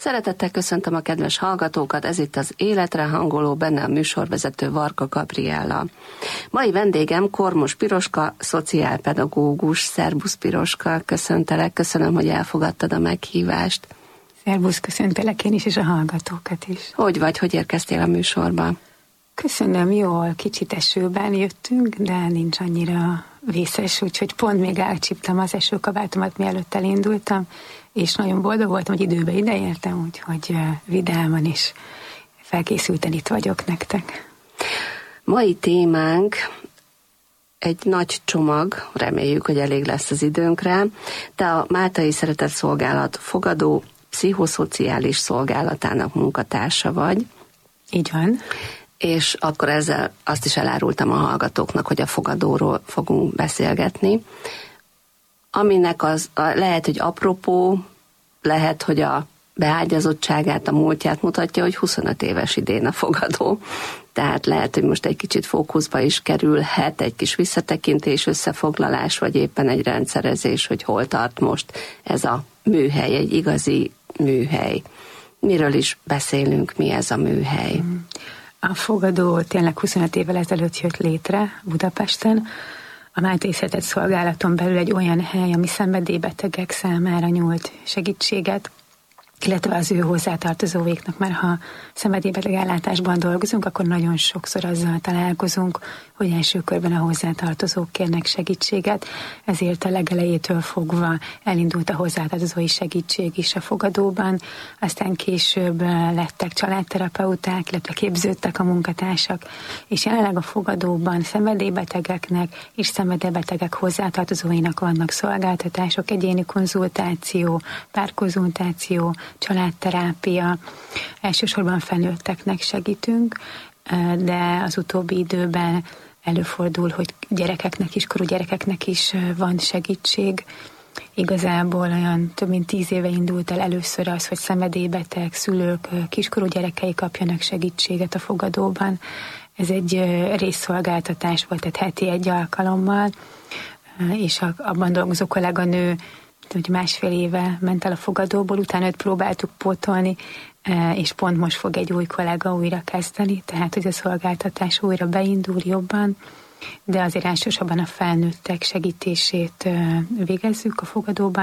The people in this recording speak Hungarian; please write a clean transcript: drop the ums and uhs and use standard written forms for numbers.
Szeretettel köszöntöm a kedves hallgatókat, ez itt az Életre hangoló, benne a műsorvezető Varga Gabriella. Mai vendégem Kormos Piroska, szociálpedagógus. Szerbusz Piroska, köszöntelek, köszönöm, hogy elfogadtad a meghívást. Szerbusz, köszöntelek én is, és a hallgatókat is. Hogy vagy, hogy érkeztél a műsorba? Köszönöm, jól, kicsit esőben jöttünk, de nincs annyira vészes, úgyhogy pont még elcsíptem az esőkabátomat, mielőtt elindultam, és nagyon boldog voltam, hogy időbe ideértem, úgyhogy vidáman is felkészülten itt vagyok nektek. Mai témánk egy nagy csomag, reméljük, hogy elég lesz az időnkre. Te a Máltai Szeretetszolgálat fogadó pszichoszociális szolgálatának munkatársa vagy. Így van. És akkor ezzel azt is elárultam a hallgatóknak, hogy a fogadóról fogunk beszélgetni, aminek lehet, hogy apropó, lehet, hogy a beágyazottságát, a múltját mutatja, hogy 25 éves idén a fogadó. Tehát lehet, hogy most egy kicsit fókuszba is kerülhet egy kis visszatekintés, összefoglalás, vagy éppen egy rendszerezés, hogy hol tart most ez a műhely, egy igazi műhely. Miről is beszélünk, mi ez a műhely? A fogadó tényleg 25 évvel ezelőtt jött létre Budapesten. A Máltai Szeretetszolgálaton belül egy olyan hely, ami szenvedélybetegek számára nyújt segítséget, illetve az ő hozzátartozóiknak, mert ha szenvedélybeteg ellátásban dolgozunk, akkor nagyon sokszor azzal találkozunk, hogy első körben a hozzátartozók kérnek segítséget, ezért a legelejétől fogva elindult a hozzátartozói segítség is a fogadóban, aztán később lettek családterapeuták, illetve képződtek a munkatársak, és jelenleg a fogadóban szenvedélybetegeknek és szenvedélybetegek hozzátartozóinak vannak szolgáltatások, egyéni konzultáció, párkonzultáció, családterápia, elsősorban felnőtteknek segítünk, de az utóbbi időben előfordul, hogy gyerekeknek, kiskorú gyerekeknek is van segítség. Igazából olyan több mint 10 éve indult el először az, hogy szenvedélybeteg szülők kiskorú gyerekei kapjanak segítséget a fogadóban. Ez egy részszolgáltatás volt, tehát heti egy alkalommal, és abban dolgozó kolléganő hogy 1,5 éve ment el a fogadóból, utána őt próbáltuk pótolni, és pont most fog egy új kollega újra kezdeni, tehát hogy a szolgáltatás újra beindul jobban, de azért elsősorban a felnőttek segítését végezzük a fogadóban.